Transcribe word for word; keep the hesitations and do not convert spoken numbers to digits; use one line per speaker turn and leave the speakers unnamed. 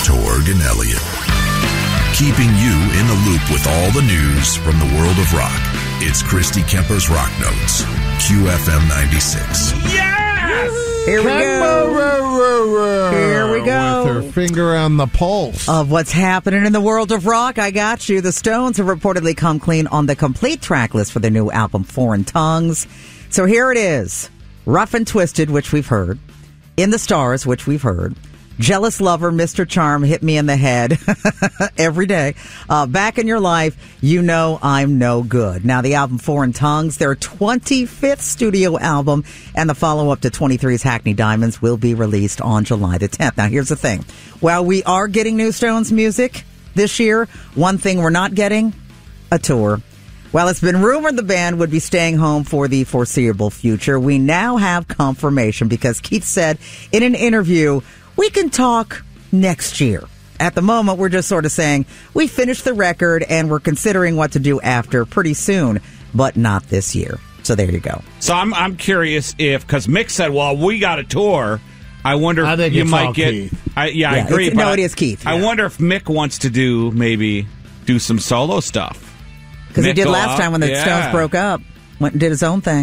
Torg and Elliott. Keeping you in the loop with all the news from the world of rock. It's Christy Kemper's Rock Notes. Q F M ninety-six.
Yes!
Here we go. Here we go.
With her finger on the pulse
of what's happening in the world of rock. I got you. The Stones have reportedly come clean on the complete track list for their new album, Foreign Tongues. So here it is. Rough and Twisted, which we've heard. In the Stars, which we've heard. Jealous Lover, Mister Charm, Hit Me in the Head every day. Uh, Back in Your Life, You Know I'm No Good. Now, the album Foreign Tongues, their twenty-fifth studio album, and the follow-up to twenty-three's Hackney Diamonds will be released on July the tenth. Now, here's the thing. While we are getting new Stones music this year, one thing we're not getting, a tour. While it's been rumored the band would be staying home for the foreseeable future, we now have confirmation because Keith said in an interview, we can talk next year. At the moment, we're just sort of saying we finished the record and we're considering what to do after pretty soon, but not this year. So there you go.
So I'm I'm curious if, because Mick said, well, we got a tour. I wonder
I
if
think
you
it's
might
all
get.
Keith.
I, yeah,
Yeah,
I agree.
it's-
but
no, it is Keith,
I
yeah.
wonder if Mick wants to do maybe do some solo stuff.
Because he
Mick
did
go
last
out?
time when the
Yeah.
Stones broke up. Went and did his own thing.